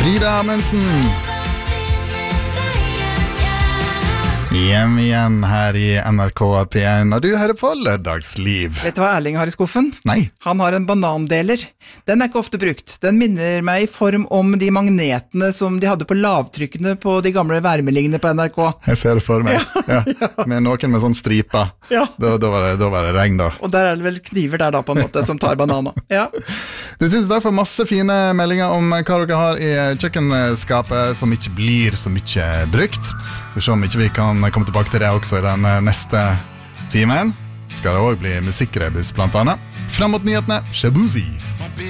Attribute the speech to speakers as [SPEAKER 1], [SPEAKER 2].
[SPEAKER 1] Frida Amundsen. Hjem igjen her i NRK P1, og du hører på Lørdagsliv.
[SPEAKER 2] Vet du hva Erling har i skuffen?
[SPEAKER 1] Nei.
[SPEAKER 2] Han har en banandeler. Den er ikke ofte brukt. Den minner meg i form om de magnetene som de hadde på lavtrykkene på de gamle værmeldingene på NRK.
[SPEAKER 1] Jeg ser det for meg. Ja. Med noen med sånn striper.
[SPEAKER 2] Ja.
[SPEAKER 1] Da var det regn da.
[SPEAKER 2] Og der er det vel kniver der da på en måte som tar banana. Ja.
[SPEAKER 1] Du synes derfor masse fine meldinger om hva dere har i kjøkkenskapet som ikke blir så mye brukt. Så se om ikke vi kan komme tilbake til det også i den neste timen. Skal det også bli musikkrebus blant annet. Frem mot nyhetene, Shabuzi.